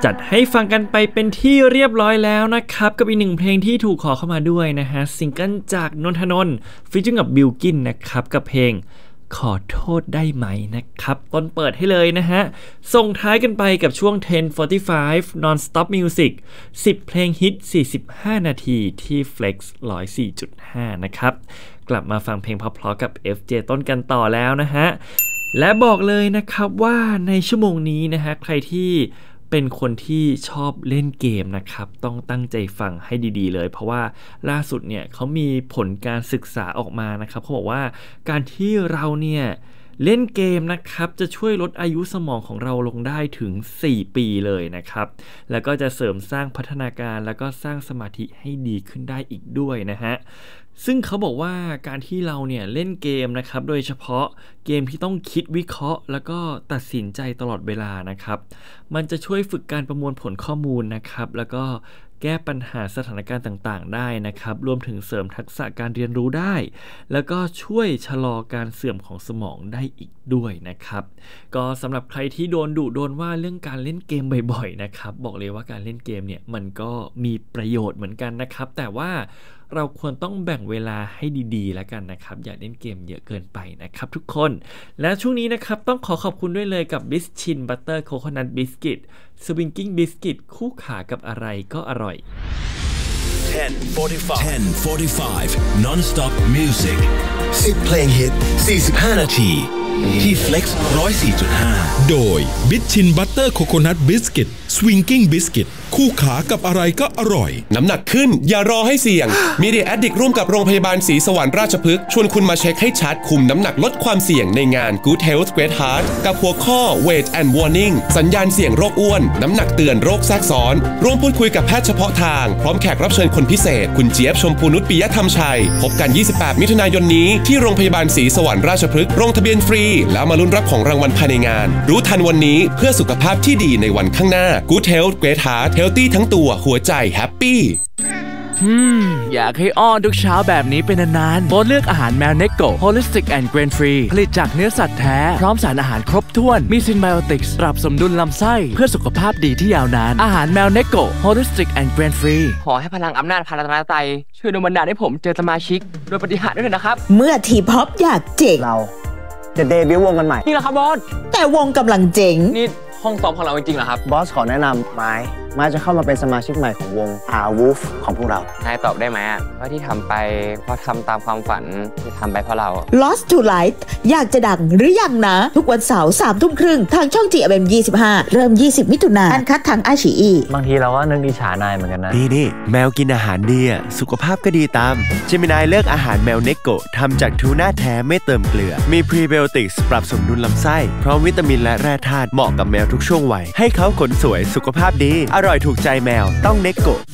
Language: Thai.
จัดให้ฟังกันไปเป็นที่เรียบร้อยแล้วนะครับกับอีกหนึ่งเพลงที่ถูกขอเข้ามาด้วยนะฮะซิงเกิลจากนนทนนท์ฟีเจอริ่งกับบิลกินนะครับกับเพลงขอโทษได้ไหมนะครับต้นเปิดให้เลยนะฮะส่งท้ายกันไปกับช่วง 10:45 Non-Stop Music 10 เพลงฮิต45นาทีที่ Flex 104.5 นะครับกลับมาฟังเพลงเพราะๆกับ FJ ต้นกันต่อแล้วนะฮะและบอกเลยนะครับว่าในชั่วโมงนี้นะฮะใครที่เป็นคนที่ชอบเล่นเกมนะครับต้องตั้งใจฟังให้ดีๆเลยเพราะว่าล่าสุดเนี่ยเขามีผลการศึกษาออกมานะครับเขาบอกว่าการที่เราเนี่ยเล่นเกมนะครับจะช่วยลดอายุสมองของเราลงได้ถึง4 ปีเลยนะครับแล้วก็จะเสริมสร้างพัฒนาการแล้วก็สร้างสมาธิให้ดีขึ้นได้อีกด้วยนะฮะซึ่งเขาบอกว่าการที่เราเนี่ยเล่นเกมนะครับโดยเฉพาะเกมที่ต้องคิดวิเคราะห์แล้วก็ตัดสินใจตลอดเวลานะครับมันจะช่วยฝึกการประมวลผลข้อมูลนะครับแล้วก็แก้ปัญหาสถานการณ์ต่างๆได้นะครับรวมถึงเสริมทักษะการเรียนรู้ได้แล้วก็ช่วยชะลอการเสื่อมของสมองได้อีกด้วยนะครับก็สำหรับใครที่โดนดุโดนว่าเรื่องการเล่นเกมบ่อยๆนะครับบอกเลยว่าการเล่นเกมเนี่ยมันก็มีประโยชน์เหมือนกันนะครับแต่ว่าเราควรต้องแบ่งเวลาให้ดีๆแล้วกันนะครับอย่าเล่นเกมเยอะเกินไปนะครับทุกคนและช่วงนี้นะครับต้องขอบคุณด้วยเลยกับบิสชินบัตเตอร์โคโคนัทบิสกิตสวิงกิ้งบิสกิตคู่ขากับอะไรก็อร่อย 10:45 Non-Stop Music 10 เพลงฮิต45นาทีที่ Flex 104.5 โดยบิชชินบัตเตอร์โคโคนัทบิสกิตสวิงกิ้งบิสกิตคู่ขากับอะไรก็อร่อยน้ำหนักขึ้นอย่ารอให้เสี่ยง Media Addict ร่วมกับโรงพยาบาลศรีสวรรค์ราชพฤกษ์ชวนคุณมาเช็คให้ชัดคุมน้ำหนักลดความเสี่ยงในงาน Good Health Great Heart กับหัวข้อ Weight and Warning สัญญาณเสี่ยงโรคอ้วนน้ำหนักเตือนโรคแทรกซ้อนร่วมพูดคุยกับแพทย์เฉพาะทางพร้อมแขกรับเชิญคนพิเศษคุณเจี๊ยบชมพูนุชปิยธรรมชัยพบกัน28มิถุนายนนี้ที่โรงพยาบาลศรีสวรรค์ราชพฤกษ์ลงทะเบียนฟรีแล้วมาลุ้นรับของรางวัลภายในงานรู้ทันวันนี้เพื่อสุขภาพที่ดีในวันข้างหน้า Good Health Great Heart Healthy ทั้งตัวหัวใจแฮปปี้อยากให้อ้อนทุกเช้าแบบนี้เป็นนานๆโปรดเลือกอาหารแมวเนโก Holistic and Grain Free ผลิตจากเนื้อสัตว์แท้พร้อมสารอาหารครบถ้วนมีซินไบโอติกส์ปรับสมดุลลำไส้เพื่อสุขภาพดีที่ยาวนานอาหารแมวเนโก Holistic and Grain Free ขอให้พลังอำนาจพาราตาไตช่วยดลบันดาลให้ผมเจอสมาชิกโดยปฏิหารด้วยนะครับเมื่อทีพ็อปอยากเจ๋งเราจะเดบิวต์วงกันใหม่นี่แหละครับบอสแต่วงกำลังเจ๋งนี่ห้องซ้อมของเราจริงๆเหรอครับบอสขอแนะนำไม้จะเข้ามาเป็นสมาชิกใหม่ของวง Wolf ของพวกเรานายตอบได้ไหมว่าที่ทำไปเพราะทำตามความฝันที่ทำไปเพราะเรา Lost to Light อยากจะดังหรือยังนะทุกวันเสาร์ 21:30 ทางช่อง GMM 25 เริ่ม 20 มิถุนายนอันคัดทาง iQIYI บางทีเราก็นึกอิจฉานายเหมือนกันนะนี่แมวกินอาหารดีสุขภาพก็ดีตามเจมินายเลือกอาหารแมวเนโกะทำจากทูน่าแท้ไม่เติมเกลือมีพรีไบโอติกส์ปรับสมดุลลำไส้พร้อมวิตามินและแร่ธาตุเหมาะกับแมวทุกช่วงวัยให้เขาขนสวยสุขภาพดีอร่อยถูกใจแมวต้องเนโกะ